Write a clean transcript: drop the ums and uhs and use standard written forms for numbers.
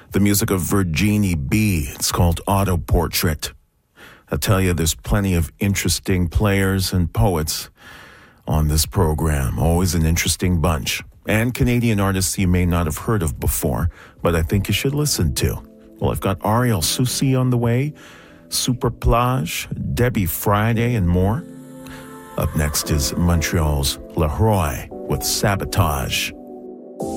The music of Virginie B. It's called Auto Portrait. I tell you, there's plenty of interesting players and poets on this program. Always an interesting bunch. And Canadian artists you may not have heard of before, but I think you should listen to. Well, I've got Ariel Soucy on the way, Super Plage, Debbie Friday, and more. Up next is Montreal's Leroy with Sabotage.